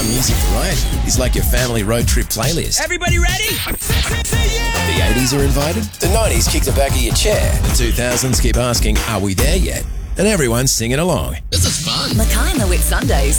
music variety is like your family road trip playlist. Everybody ready? The 80s are invited, the 90s kick the back of your chair, the 2000s keep asking, are we there yet? And everyone's singing along. This is fun. Mackay and the Wit Sundays.